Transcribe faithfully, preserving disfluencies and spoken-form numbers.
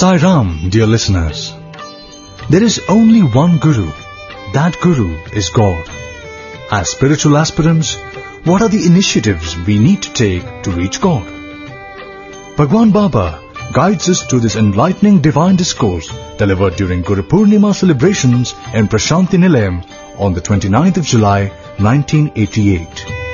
Sai Ram, dear listeners. There is only one Guru. That Guru is God. As spiritual aspirants, what are the initiatives we need to take to reach God? Bhagwan Baba guides us to this enlightening divine discourse delivered during Guru Purnima celebrations in Prashanti Nilayam on the twenty-ninth of July, nineteen eighty-eight.